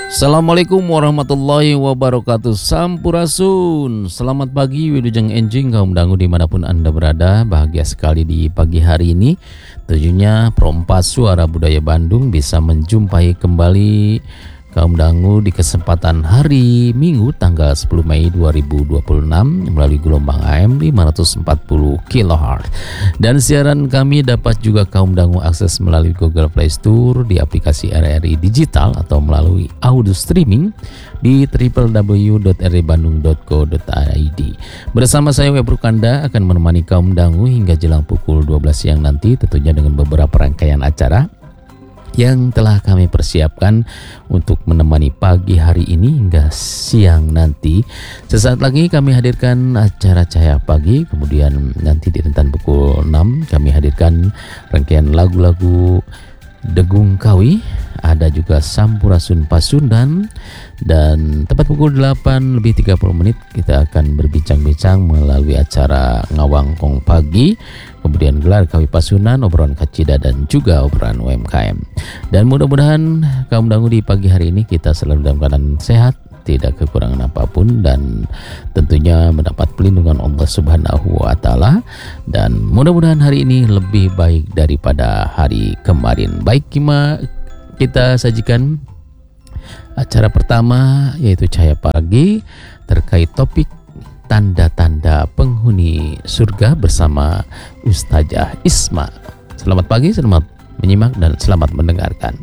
Assalamualaikum warahmatullahi wabarakatuh. Sampurasun. Selamat pagi Wilujeng Enjing kaum dangu dimanapun Anda berada. Bahagia sekali di pagi hari ini. Tentunya Perompak Suara Budaya Bandung bisa menjumpai kembali kaum dangu di kesempatan hari Minggu tanggal 10 Mei 2026 melalui gelombang AM 540 kHz. Dan siaran kami dapat juga kaum dangu akses melalui Google Play Store, di aplikasi RRI Digital atau melalui audio streaming di www.rribandung.co.id. Bersama saya Webru Kanda akan menemani kaum dangu hingga jelang pukul 12 siang nanti, tentunya dengan beberapa rangkaian acara yang telah kami persiapkan untuk menemani pagi hari ini hingga siang nanti. Sesaat lagi kami hadirkan acara Cahaya Pagi, kemudian nanti di rentan pukul 6 kami hadirkan rangkaian lagu-lagu Degung Kawi, ada juga Sampurasun Pasundan, dan tepat pukul 8 lebih 30 menit kita akan berbincang-bincang melalui acara Ngawangkong Pagi, kemudian gelar Kawi Pasunan, obrolan kacida, dan juga obrolan UMKM. Dan mudah-mudahan kaum dangu di pagi hari ini kita selalu dalam keadaan sehat, tidak kekurangan apapun, dan tentunya mendapat pelindungan Allah Subhanahu wa Ta'ala. Dan mudah-mudahan hari ini lebih baik daripada hari kemarin. Baik, kita sajikan acara pertama yaitu Cahaya Pagi terkait topik tanda-tanda penghuni surga bersama Ustazah Isma. Selamat pagi, selamat menyimak dan selamat mendengarkan.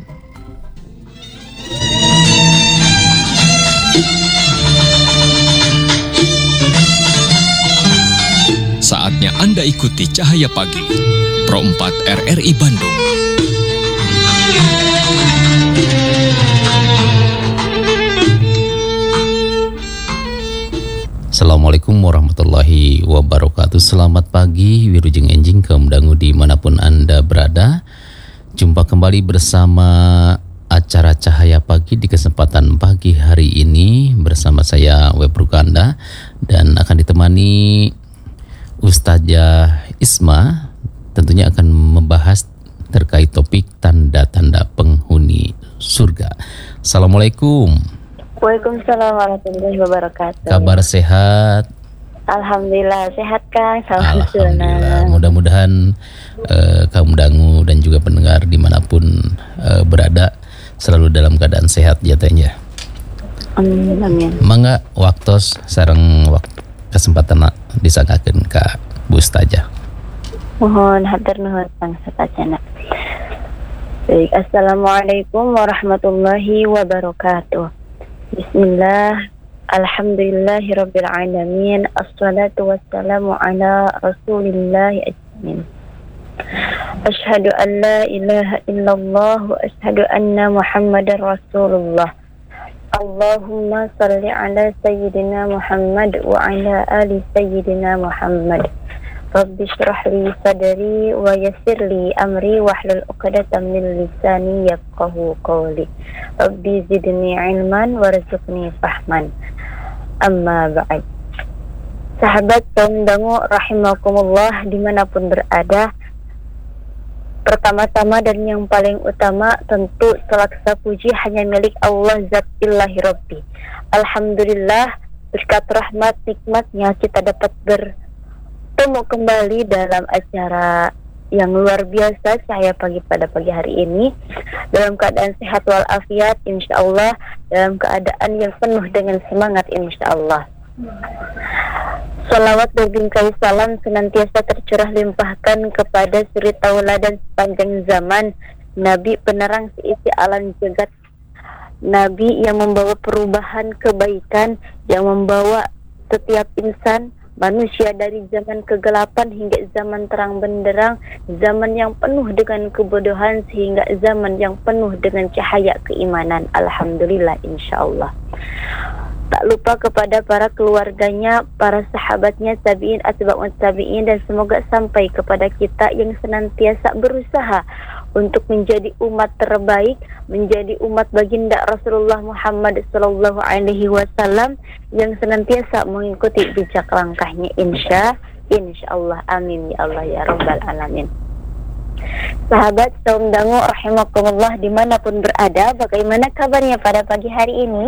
Saatnya Anda ikuti Cahaya Pagi, Pro 4 RRI Bandung. Assalamualaikum warahmatullahi wabarakatuh. Selamat pagi Wilujeng Enjing kaum dangu dimanapun Anda berada. Jumpa kembali bersama acara Cahaya Pagi di kesempatan pagi hari ini bersama saya Webru Kanda, dan akan ditemani Ustazah Isma, tentunya akan membahas terkait topik tanda-tanda penghuni surga. Assalamualaikum. Waalaikumsalam warahmatullahi wabarakatuh. Kabar sehat? Alhamdulillah sehat Kang. Alhamdulillah. Mudah-mudahan kaum dangu dan juga pendengar dimanapun berada selalu dalam keadaan sehat ya Teh ya. Amin. Mangga waktos sareng kesempatan disangkakeun ka Bu Ustazah. Mohon hatur nuhun Kang satacana. Baik, assalamualaikum warahmatullahi wabarakatuh. Bismillah, alhamdulillahirabbil alamin, assalatu wassalamu ala rasulillahi ajmain. Asyhadu an la ilaha illallah wa asyhadu anna Muhammadar Rasulullah. Allahumma salli ala sayyidina Muhammad wa ala ali sayyidina Muhammad. Rabbi shrah li sadri wa yassir li amri wahlul 'uqdatam min lisani yafqahu qawli. Rabbi zidni ilman warzuqni fahman. Amma ba'd. Sahabat kaum dangu rahimakumullah dimanapun berada, pertama-tama dan yang paling utama tentu selaksa puji hanya milik Allah Zat Ilahi Rabbi. Alhamdulillah, berkat rahmat nikmatnya kita dapat bertemu kembali dalam acara yang luar biasa Cahaya Pagi pada pagi hari ini, dalam keadaan sehat walafiat insyaallah, dalam keadaan yang penuh dengan semangat insyaallah. Salawat berbingkai salam senantiasa tercurah limpahkan kepada suri tauladan sepanjang zaman, Nabi penerang seisi alam jagat, Nabi yang membawa perubahan kebaikan, yang membawa setiap insan manusia dari zaman kegelapan hingga zaman terang benderang, zaman yang penuh dengan kebodohan sehingga zaman yang penuh dengan cahaya keimanan. Alhamdulillah insyaallah. Tak lupa kepada para keluarganya, para sahabatnya, tabi'in, atba'ut tabi'in, dan semoga sampai kepada kita yang senantiasa berusaha untuk menjadi umat terbaik, menjadi umat baginda Rasulullah Muhammad sallallahu alaihi wasallam yang senantiasa mengikuti jejak langkahnya insyaallah. Amin ya Allah ya rabbal alamin. Sahabat Saum Dangu rahimakumullah dimanapun berada, bagaimana kabarnya pada pagi hari ini?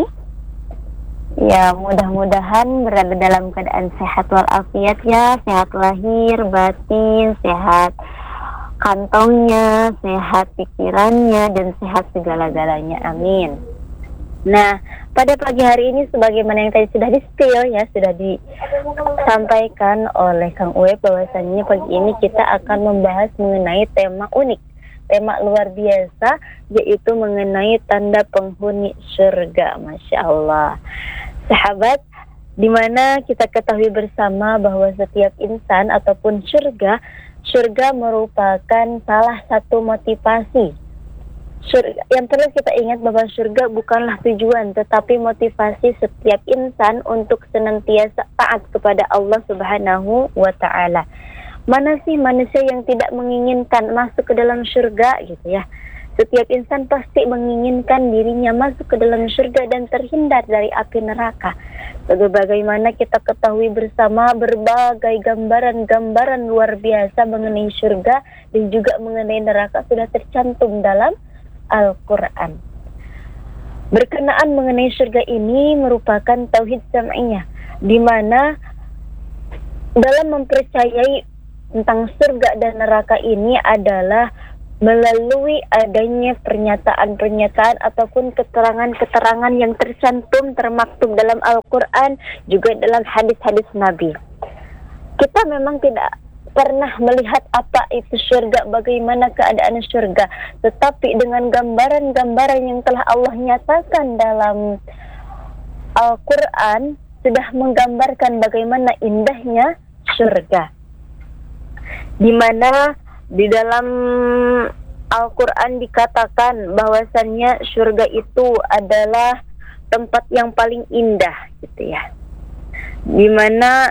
Ya, mudah-mudahan berada dalam keadaan sehat walafiat ya, sehat lahir, batin, sehat kantongnya, sehat pikirannya, dan sehat segala-galanya. Amin. Nah, pada pagi hari ini sebagaimana yang tadi sudah di-spill ya, sudah disampaikan oleh Kang Uweb bahwasannya pagi ini kita akan membahas mengenai tema unik, tema luar biasa, yaitu mengenai tanda penghuni surga. Masya Allah. Sahabat, dimana kita ketahui bersama bahwa setiap insan ataupun surga merupakan salah satu motivasi. Yang perlu kita ingat bahwa surga bukanlah tujuan, tetapi motivasi setiap insan untuk senantiasa taat kepada Allah Subhanahu wa Ta'ala. Mana sih manusia yang tidak menginginkan masuk ke dalam surga gitu ya? Setiap insan pasti menginginkan dirinya masuk ke dalam surga dan terhindar dari api neraka. Bagaimana kita ketahui bersama berbagai gambaran-gambaran luar biasa mengenai surga dan juga mengenai neraka sudah tercantum dalam Al-Quran. Berkenaan mengenai surga ini merupakan tauhid sam'iyah, di mana dalam mempercayai tentang surga dan neraka ini adalah melalui adanya pernyataan-pernyataan ataupun keterangan-keterangan yang tercantum termaktub dalam Al-Quran, juga dalam hadis-hadis Nabi. Kita memang tidak pernah melihat apa itu surga, bagaimana keadaan surga, tetapi dengan gambaran-gambaran yang telah Allah nyatakan dalam Al-Quran sudah menggambarkan bagaimana indahnya surga, di mana di dalam Al-Quran dikatakan bahwasannya surga itu adalah tempat yang paling indah gitu ya, dimana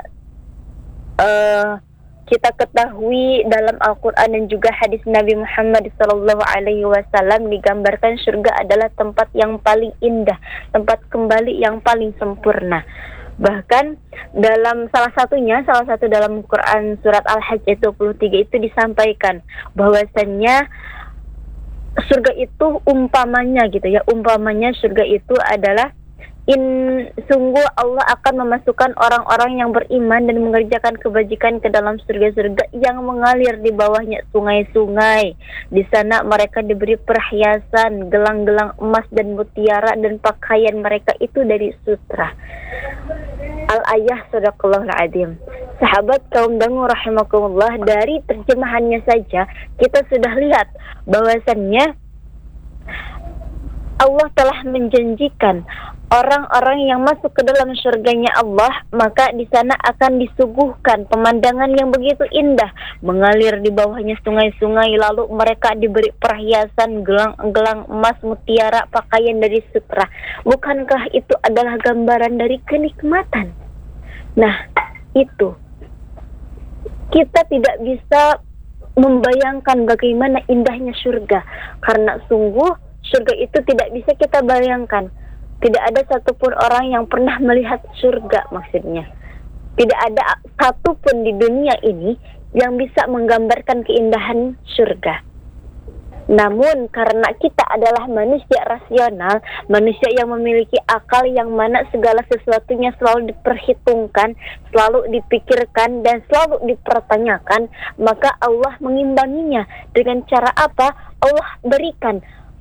kita ketahui dalam Al-Quran dan juga hadis Nabi Muhammad SAW digambarkan surga adalah tempat yang paling indah, tempat kembali yang paling sempurna. Bahkan dalam salah satu dalam Quran surat Al-Hajj 23 itu disampaikan bahwasannya surga itu umpamanya surga itu adalah sungguh Allah akan memasukkan orang-orang yang beriman dan mengerjakan kebajikan ke dalam surga-surga yang mengalir di bawahnya sungai-sungai. Di sana mereka diberi perhiasan, gelang-gelang emas dan mutiara, dan pakaian mereka itu dari sutra. Al-Ayah Sadaqallahul Adzim. Sahabat kaum dangu rahimakumullah, dari terjemahannya saja kita sudah lihat bahwasannya Allah telah menjanjikan orang-orang yang masuk ke dalam surganya Allah, maka di sana akan disuguhkan pemandangan yang begitu indah, mengalir di bawahnya sungai-sungai, lalu mereka diberi perhiasan, gelang-gelang emas, mutiara, pakaian dari sutra. Bukankah itu adalah gambaran dari kenikmatan? Nah, itu kita tidak bisa membayangkan bagaimana indahnya surga, karena sungguh surga itu tidak bisa kita bayangkan. Tidak ada satupun orang yang pernah melihat surga, maksudnya. Tidak ada satupun di dunia ini yang bisa menggambarkan keindahan surga. Namun karena kita adalah manusia rasional, manusia yang memiliki akal, yang mana segala sesuatunya selalu diperhitungkan, selalu dipikirkan, dan selalu dipertanyakan, maka Allah mengimbanginya. Dengan cara apa? Allah berikan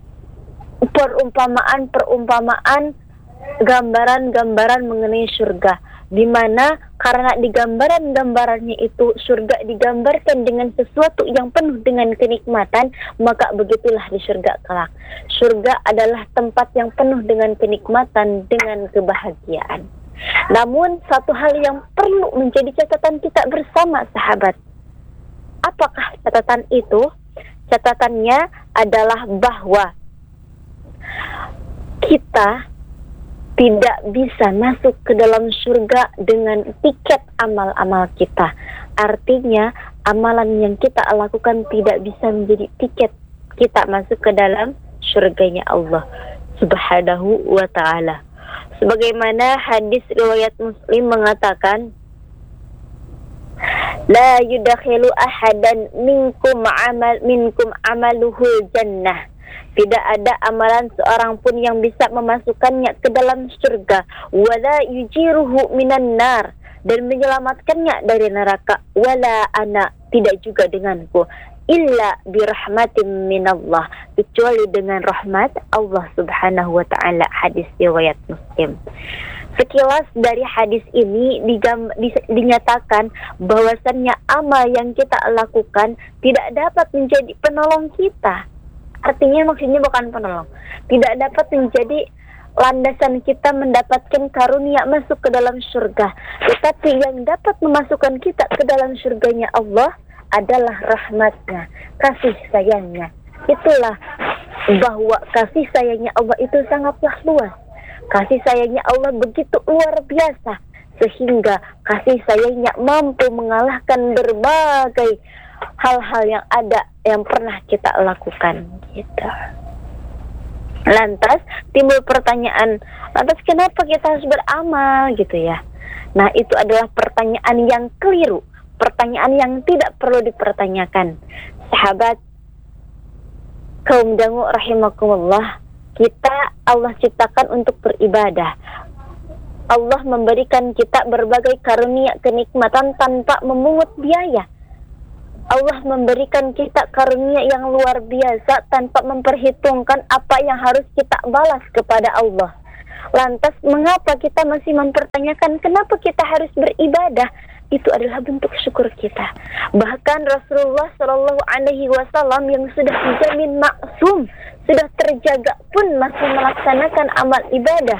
perumpamaan, gambaran-gambaran mengenai surga, di mana karena di gambaran-gambarannya itu surga digambarkan dengan sesuatu yang penuh dengan kenikmatan, maka begitulah di surga kelak. Surga adalah tempat yang penuh dengan kenikmatan, dengan kebahagiaan. Namun satu hal yang perlu menjadi catatan kita bersama, sahabat. Apakah catatan itu? Catatannya adalah bahwa kita tidak bisa masuk ke dalam surga dengan tiket amal-amal kita. Artinya, amalan yang kita lakukan tidak bisa menjadi tiket kita masuk ke dalam surganya Allah Subhanahu wa Ta'ala. Sebagaimana hadis riwayat Muslim mengatakan, La yudakhilu ahadan minkum amaluhul jannah. Tidak ada amalan seorang pun yang bisa memasukkannya ke dalam surga. Wala yujiruhu minan nar, dan menyelamatkannya dari neraka. Wala ana, tidak juga denganku. Illa birahmatin minallah, kecuali dengan rahmat Allah subhanahu wa ta'ala. Hadis riwayat Muslim. Sekilas dari hadis ini dinyatakan bahwasannya amal yang kita lakukan tidak dapat menjadi penolong kita. Artinya maksudnya bukan penolong, tidak dapat menjadi landasan kita mendapatkan karunia masuk ke dalam surga. Tetapi yang dapat memasukkan kita ke dalam surganya Allah adalah rahmatnya, kasih sayangnya. Itulah bahwa kasih sayangnya Allah itu sangatlah luas. Kasih sayangnya Allah begitu luar biasa, sehingga kasih sayangnya mampu mengalahkan berbagai hal-hal yang ada yang pernah kita lakukan gitu. Lantas timbul pertanyaan, lantas kenapa kita harus beramal gitu ya? Nah, itu adalah pertanyaan yang keliru, pertanyaan yang tidak perlu dipertanyakan. Sahabat kaum dangu rahimakumullah, kita Allah ciptakan untuk beribadah. Allah memberikan kita berbagai karunia kenikmatan tanpa memungut biaya. Allah memberikan kita karunia yang luar biasa tanpa memperhitungkan apa yang harus kita balas kepada Allah. Lantas mengapa kita masih mempertanyakan kenapa kita harus beribadah? Itu adalah bentuk syukur kita. Bahkan Rasulullah Shallallahu Alaihi Wasallam yang sudah dijamin maksum, sudah terjaga pun masih melaksanakan amal ibadah.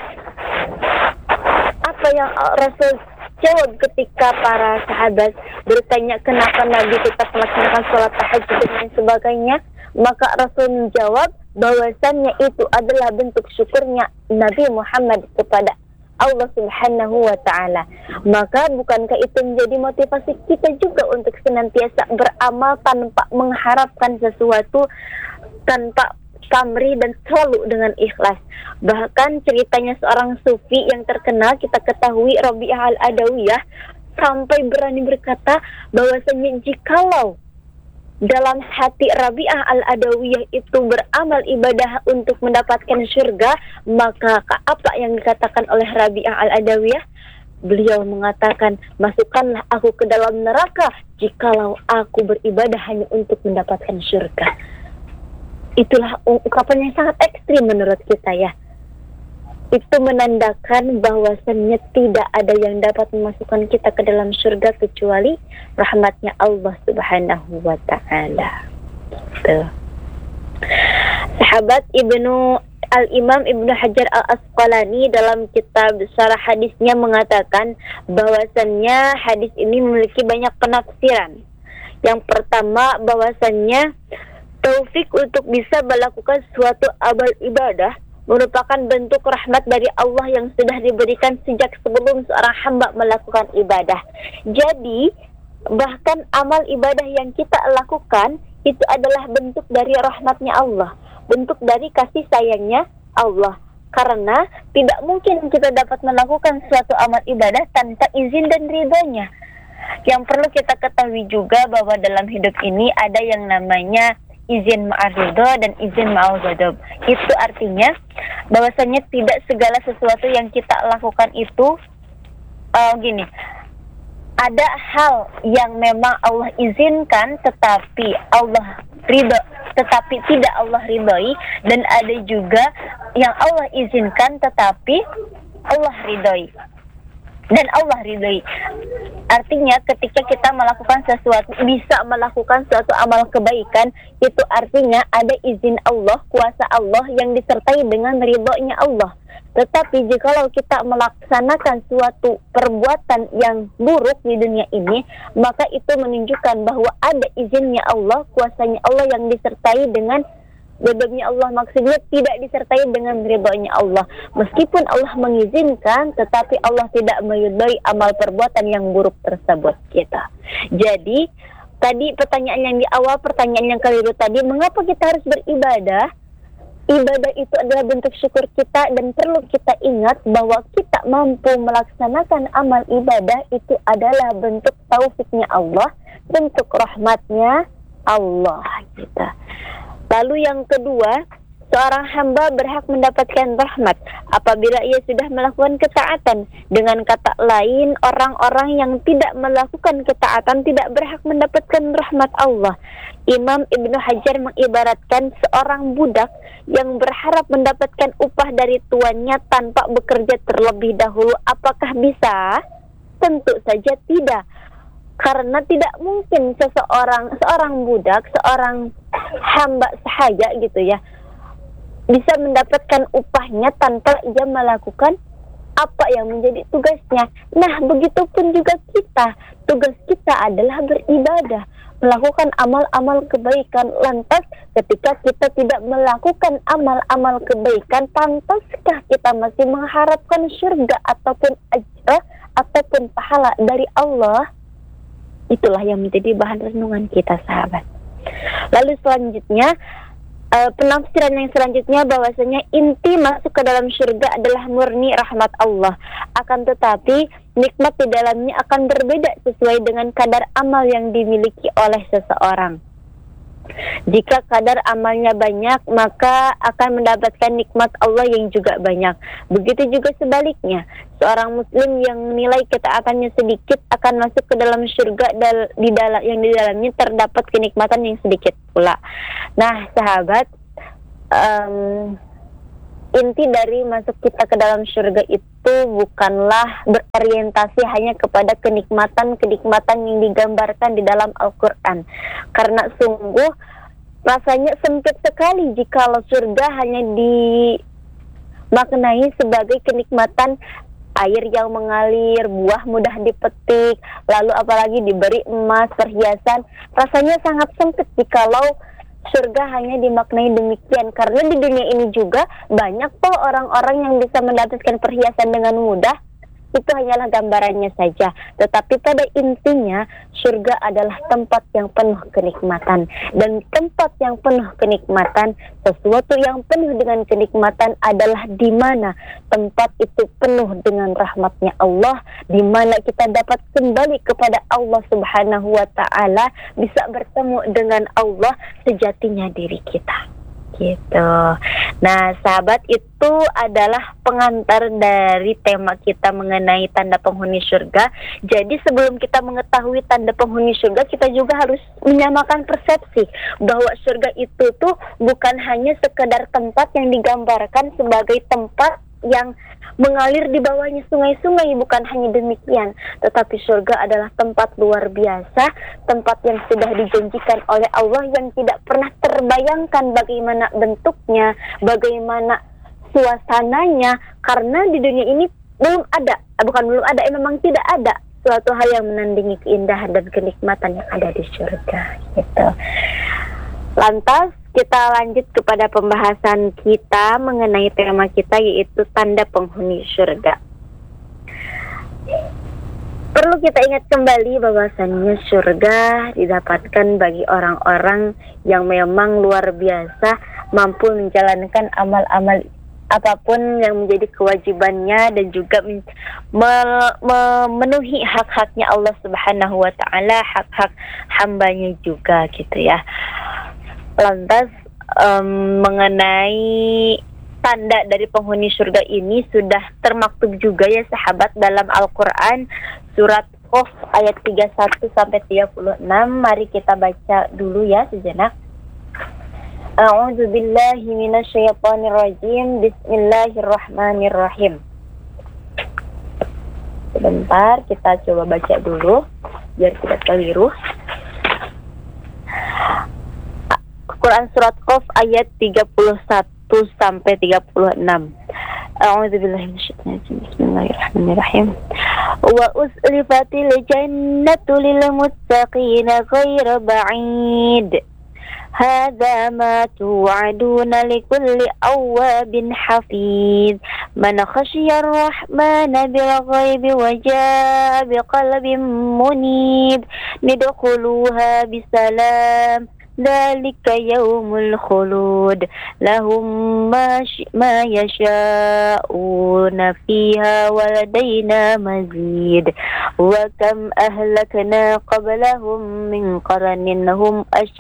Apa yang Rasul jawab ketika para sahabat bertanya kenapa Nabi tetap melaksanakan sholat tahajud dan lain sebagainya? Maka Rasul menjawab bahwasannya itu adalah bentuk syukurnya Nabi Muhammad kepada Allah subhanahu wa ta'ala. Maka bukankah itu menjadi motivasi kita juga untuk senantiasa beramal tanpa mengharapkan sesuatu, tanpa pamrih dan selalu dengan ikhlas. Bahkan ceritanya seorang sufi yang terkenal kita ketahui, Rabi'ah al-Adawiyah, sampai berani berkata bahwasanya jikalau dalam hati Rabi'ah al-Adawiyah itu beramal ibadah untuk mendapatkan surga, maka apa yang dikatakan oleh Rabi'ah al-Adawiyah? Beliau mengatakan, masukkanlah aku ke dalam neraka jikalau aku beribadah hanya untuk mendapatkan surga. Itulah ungkapan yang sangat ekstrim menurut kita ya. Itu menandakan bahwasannya tidak ada yang dapat memasukkan kita ke dalam surga kecuali rahmatnya Allah subhanahu wa ta'ala. Sahabat Al-Imam Ibnu Hajar Al-Asqalani dalam kitab Syarah Hadisnya mengatakan bahwasannya hadis ini memiliki banyak penafsiran. Yang pertama, bahwasannya taufik untuk bisa melakukan suatu amal ibadah merupakan bentuk rahmat dari Allah yang sudah diberikan sejak sebelum seorang hamba melakukan ibadah. Jadi, bahkan amal ibadah yang kita lakukan itu adalah bentuk dari rahmatnya Allah, bentuk dari kasih sayangnya Allah. Karena tidak mungkin kita dapat melakukan suatu amal ibadah tanpa izin dan ridhonya. Yang perlu kita ketahui juga bahwa dalam hidup ini ada yang namanya izin ma'al ridho dan izin ma'al ghadab. Itu artinya bahwasanya tidak segala sesuatu yang kita lakukan itu ada hal yang memang Allah izinkan tetapi Allah ridho, tetapi tidak Allah ridhoi, dan ada juga yang Allah izinkan tetapi Allah ridhoi dan Allah ridhoi. Artinya ketika kita melakukan sesuatu, bisa melakukan suatu amal kebaikan, itu artinya ada izin Allah, kuasa Allah yang disertai dengan ridhonya Allah. Tetapi jikalau kita melaksanakan suatu perbuatan yang buruk di dunia ini, maka itu menunjukkan bahwa ada izinnya Allah, kuasanya Allah yang disertai dengan ridhonya Allah, maksudnya tidak disertai dengan ridhonya Allah. Meskipun Allah mengizinkan, tetapi Allah tidak meridhoi amal perbuatan yang buruk tersebut gitu. Jadi tadi pertanyaan yang di awal, pertanyaan yang keliru tadi, mengapa kita harus beribadah? ibadah itu adalah bentuk syukur kita, dan perlu kita ingat bahwa kita mampu melaksanakan amal ibadah itu adalah bentuk taufiknya Allah, bentuk rahmatnya Allah gitu. Lalu yang kedua, seorang hamba berhak mendapatkan rahmat apabila ia sudah melakukan ketaatan. Dengan kata lain, orang-orang yang tidak melakukan ketaatan tidak berhak mendapatkan rahmat Allah. Imam Ibnu Hajar mengibaratkan seorang budak yang berharap mendapatkan upah dari tuannya tanpa bekerja terlebih dahulu. Apakah bisa? Tentu saja tidak. Karena tidak mungkin seorang budak, seorang hamba sahaja gitu ya, bisa mendapatkan upahnya tanpa ia melakukan apa yang menjadi tugasnya. Nah, begitupun juga kita. Tugas kita adalah beribadah, melakukan amal-amal kebaikan. Lantas ketika kita tidak melakukan amal-amal kebaikan, pantaskah kita masih mengharapkan surga ataupun ajr ataupun pahala dari Allah? Itulah yang menjadi bahan renungan kita, sahabat. Lalu selanjutnya, penafsiran yang selanjutnya bahwasanya inti masuk ke dalam surga adalah murni rahmat Allah. Akan tetapi nikmat di dalamnya akan berbeda sesuai dengan kadar amal yang dimiliki oleh seseorang. Jika kadar amalnya banyak, maka akan mendapatkan nikmat Allah yang juga banyak. Begitu juga sebaliknya, seorang muslim yang nilai ketaatannya sedikit akan masuk ke dalam surga yang di dalamnya terdapat kenikmatan yang sedikit pula. Nah, sahabat, inti dari masuk kita ke dalam surga itu bukanlah berorientasi hanya kepada kenikmatan-kenikmatan yang digambarkan di dalam Al-Quran. Karena sungguh rasanya sempit sekali jikalau surga hanya dimaknai sebagai kenikmatan air yang mengalir, buah mudah dipetik, lalu apalagi diberi emas, perhiasan. Rasanya sangat sempit jikalau surga hanya dimaknai demikian, karena di dunia ini juga banyak kok orang-orang yang bisa mendapatkan perhiasan dengan mudah. Itu hanyalah gambarannya saja. Tetapi pada intinya surga adalah tempat yang penuh kenikmatan. Dan tempat yang penuh kenikmatan, sesuatu yang penuh dengan kenikmatan adalah di mana tempat itu penuh dengan rahmatnya Allah, di mana kita dapat kembali kepada Allah Subhanahu wa Ta'ala, bisa bertemu dengan Allah sejatinya diri kita. Gitu. Nah, sahabat, itu adalah pengantar dari tema kita mengenai tanda penghuni surga. Jadi sebelum kita mengetahui tanda penghuni surga, kita juga harus menyamakan persepsi bahwa surga itu tuh bukan hanya sekedar tempat yang digambarkan sebagai tempat yang mengalir di bawahnya sungai-sungai, bukan hanya demikian, tetapi surga adalah tempat luar biasa, tempat yang sudah dijanjikan oleh Allah, yang tidak pernah terbayangkan bagaimana bentuknya, bagaimana suasananya, karena di dunia ini memang tidak ada suatu hal yang menandingi keindahan dan kenikmatan yang ada di surga gitu. Lantas kita lanjut kepada pembahasan kita mengenai tema kita, yaitu tanda penghuni surga. Perlu kita ingat kembali bahwasannya surga didapatkan bagi orang-orang yang memang luar biasa, mampu menjalankan amal-amal apapun yang menjadi kewajibannya, dan juga memenuhi hak-haknya Allah Subhanahu wa Ta'ala, hak-hak hambanya juga gitu ya. Lantas mengenai tanda dari penghuni surga ini sudah termaktub juga ya sahabat dalam Al-Quran, surat Qaf ayat 31 sampai 36. Mari kita baca dulu ya sejenak. A'udzu billahi minasyaitonir rajim. Bismillahirrahmanirrahim. Sebentar, kita coba baca dulu biar tidak keliru. Quran surat Qaf ayat 31 sampai 36. A'udzubillahi minasyaitonir rajim. Bismillahirrahmanirrahim. Wa uslifatil jannatu lil muttaqina ghairu ba'id. Hadza ma tu'aduna likulli awwabin hafiz. Man khashiya ar-rahmana bil ghaibi wa jaa'a biqalbin munib. Nidkhuluha bisalam. ذلك يوم الخلود لهم ما يشاءون فيها ولدينا مزيد وكم أهلكنا قبلهم من قرن هم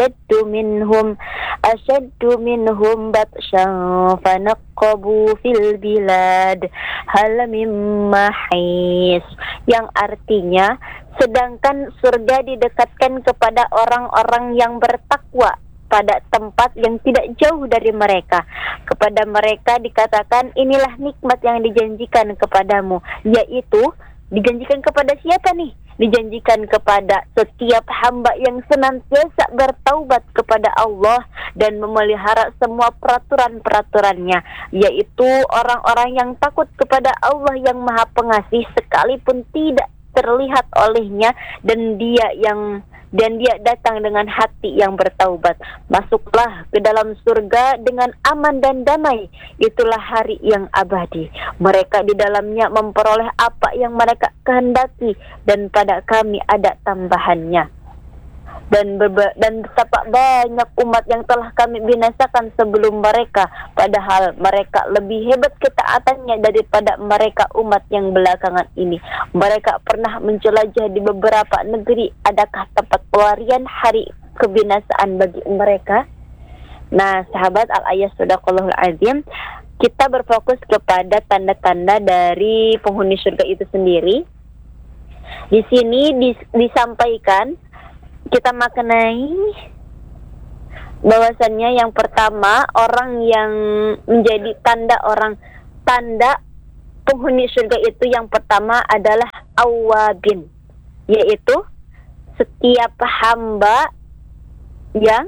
أشد منهم بطشا فنقبوا في البلاد هل من محيص, yang artinya sedangkan surga didekatkan kepada orang-orang yang bertakwa pada tempat yang tidak jauh dari mereka. Kepada mereka dikatakan, inilah nikmat yang dijanjikan kepadamu, yaitu dijanjikan kepada siapa nih? Dijanjikan kepada setiap hamba yang senantiasa bertaubat kepada Allah dan memelihara semua peraturan-peraturannya, yaitu orang-orang yang takut kepada Allah yang Maha Pengasih sekalipun tidak terlihat olehnya, dan dia datang dengan hati yang bertaubat. Masuklah ke dalam surga dengan aman dan damai. Itulah hari yang abadi. Mereka di dalamnya memperoleh apa yang mereka kehendaki, dan pada kami ada tambahannya. Dan betapa banyak umat yang telah kami binasakan sebelum mereka, padahal mereka lebih hebat ketaatannya daripada mereka umat yang belakangan ini. Mereka pernah menjelajah di beberapa negeri. Adakah tempat pelarian hari kebinasaan bagi mereka? Nah, sahabat Al-Ayat Sadaqallahul Azim, kita berfokus kepada tanda-tanda dari penghuni surga itu sendiri. Di sini disampaikan, kita maknai bahwasannya yang pertama, orang yang menjadi tanda penghuni surga itu yang pertama adalah awabin, yaitu setiap hamba yang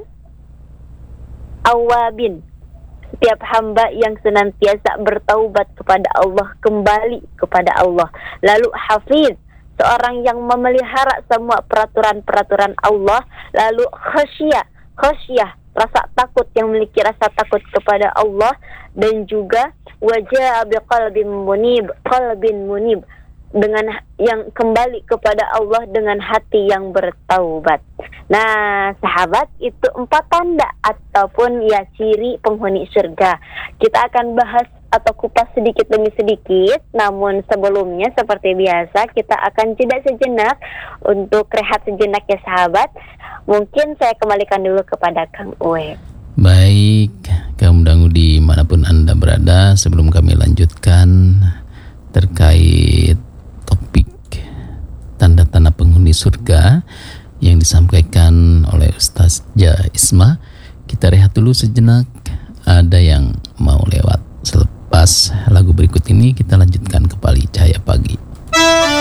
awabin, setiap hamba yang senantiasa bertaubat kepada Allah, kembali kepada Allah. Lalu hafiz, seorang yang memelihara semua peraturan-peraturan Allah. Lalu khasyah, rasa takut, yang memiliki rasa takut kepada Allah. Dan juga wajah biqalbin munib, dengan yang kembali kepada Allah dengan hati yang bertaubat. Nah, sahabat, itu 4 tanda ataupun ya ciri penghuni surga. Kita akan bahas atau kupas sedikit demi sedikit, namun sebelumnya seperti biasa kita akan jeda sejenak untuk rehat sejenak ya sahabat. Mungkin saya kembalikan dulu kepada Kang Uwe. Baik, kaum dangu dimanapun Anda berada, sebelum kami lanjutkan terkait topik tanda-tanda penghuni surga yang disampaikan oleh Ustaz Isma, kita rehat dulu sejenak. Ada yang mau lewat. Selepas lagu berikut ini kita lanjutkan kembali Cahaya Pagi.